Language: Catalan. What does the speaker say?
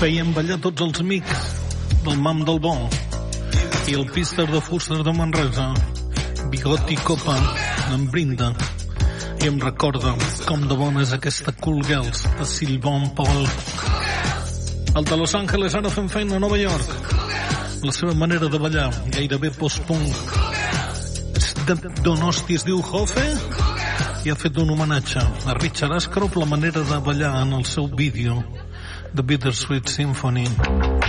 feien ballar tots els amics del Mam del Bo i el Pister de Fuster de Manresa, Bigot i Copa d'en Brinda, i em recorda com de bona és aquesta Cool Girls de Sylvain Paul. El de Los Angeles ara fent feina a Nova York, la seva manera de ballar gairebé post-punk. De Donosti es diu Hofe i ha fet un homenatge a Richard Ashcroft la manera de ballar en el seu vídeo The Bittersweet Symphony.